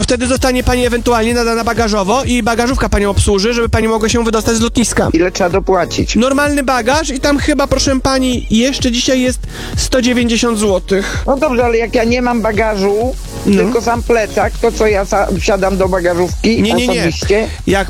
wtedy zostanie pani ewentualnie nadana bagażowo i bagażówka panią obsłuży, żeby pani mogła się wydostać z lotniska. Ile trzeba dopłacić? Normalny bagaż i tam chyba, proszę pani, jeszcze dzisiaj jest 190 zł. No dobrze, ale jak ja nie mam bagażu, tylko sam plecak, to co ja wsiadam do bagażówki Nie. osobiście? Jak